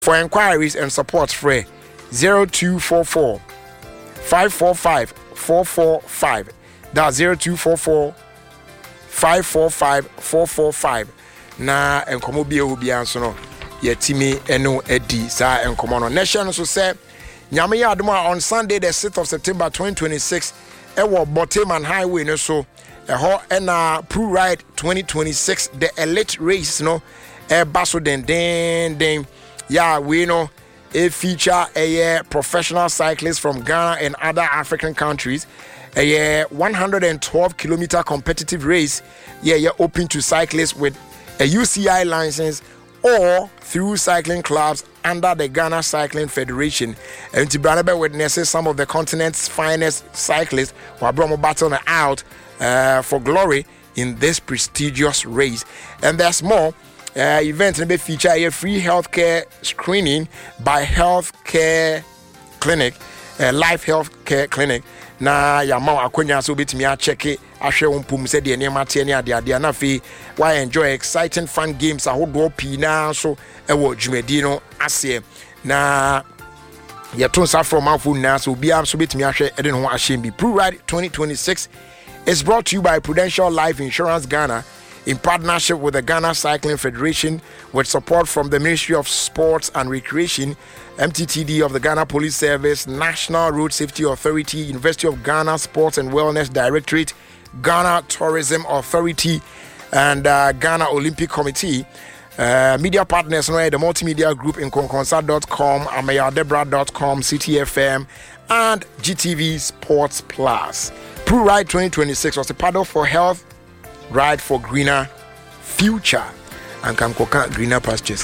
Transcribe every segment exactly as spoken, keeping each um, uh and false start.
For inquiries and support, free zero two four four, five four five, four four five. That's zero two four four, five four five, four four five. Na enkomo bia obi anso no yetimi eno edi sa enkomo no nation so say nyame ya adom on Sunday the sixth of September twenty twenty-six e wo Boteman Highway no so e ho na Pro Ride twenty twenty-six the elite race no e baso den den den yeah we know a feature a professional cyclists from Ghana and other African countries. A one hundred twelve kilometer competitive race, yeah, you're open to cyclists with a U C I license or through cycling clubs under the Ghana Cycling Federation. And to Branaba witnesses some of the continent's finest cyclists who are battling out uh, for glory in this prestigious race. And there's more. Uh, event may feature a free healthcare screening by healthcare clinic, uh, life healthcare clinic. Na ya ma akonya so betimi a check ahwe wompum se de nema tie ne ade ade na fe why enjoy exciting fun games ahodo pi na so ewo dwumadi no ase na yeton sa from afo na so bia so betimi ahwe ede no ahye bi. Pro Ride twenty twenty-six is brought to you by Prudential Life Insurance Ghana in partnership with the Ghana Cycling Federation with support from the Ministry of Sports and Recreation, M T T D of the Ghana Police Service, National Road Safety Authority, University of Ghana Sports and Wellness Directorate, Ghana Tourism Authority, and uh, Ghana Olympic Committee. Uh, media partners, no, the multimedia group in Konkonsa dot com, Amayadebra dot com, C T F M, and G T V Sports Plus. Pro Ride twenty twenty-six was a paddle for health, ride for greener future, and can cook greener pastures.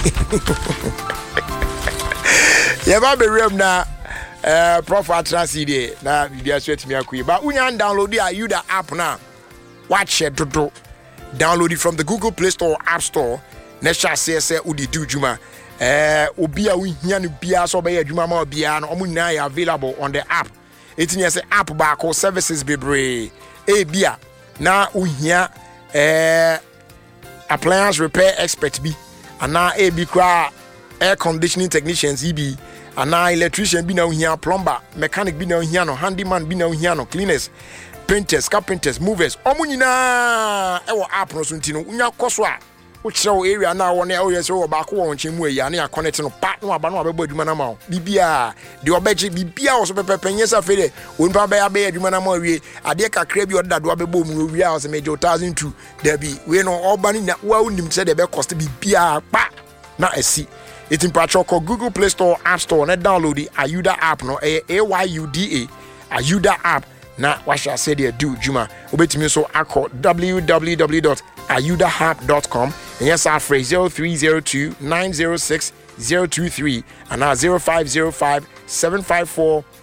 Yeah, baby, room now. Uh, Prof. Transit na bibia sweat me akui. But when you download the Ayuda app now, watch it. Download it from the Google Play Store, App Store. Nesha say say udi do juma. Eh, obi a we hia no bia so be adwuma ma bia no omo nyina available on the app. It means say app back or services bebre. E bia na uhia eh appliance repair expert bi ana e bi kra air conditioning technicians ibi ana electrician bi na uhia plumber mechanic bi na uhia no handyman bi na uhia no cleaners painters carpenters movers omo nyina e wo app no so ntino unya koso a wo kire area na wo na wo yesi wo ba ko wo nchemu eya na ya connect no pa no aba no abebo adwuma na ma bibia de obeje bibia wo so pepepenye sa fere wonpa ba ya ba adwuma na ma wie ade kakra bi odda do abebo mu wie a wo se meje one thousand two da bi we no oba ni wa unim se de be cost bibia pa na asi. It's in Patrol called Google Play Store, App Store, and download the Ayuda app, no, A Y U D A, Ayuda app. Now, what shall I say there? Do Juma? Obey me so I call w w w dot ayuda app dot com and yes, our phrase zero three zero two nine zero six zero two three and now zero five zero five seven five four